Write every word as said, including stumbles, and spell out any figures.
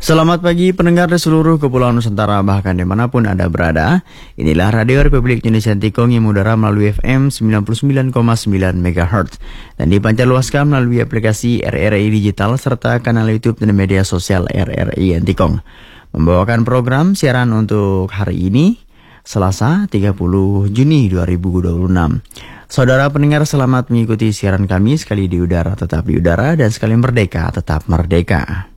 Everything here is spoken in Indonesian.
Selamat pagi pendengar di seluruh Kepulauan Nusantara bahkan dimanapun Anda berada. Inilah Radio Republik Indonesia Tikong yang mengudara melalui F M sembilan puluh sembilan koma sembilan megahertz dan dipancarluaskan melalui aplikasi R R I Digital serta kanal YouTube dan media sosial R R I Tikong. Membawakan program siaran untuk hari ini, Selasa tiga puluh Juni dua ribu dua puluh enam. Saudara pendengar, selamat mengikuti siaran kami, sekali di udara tetap di udara dan sekali merdeka tetap merdeka.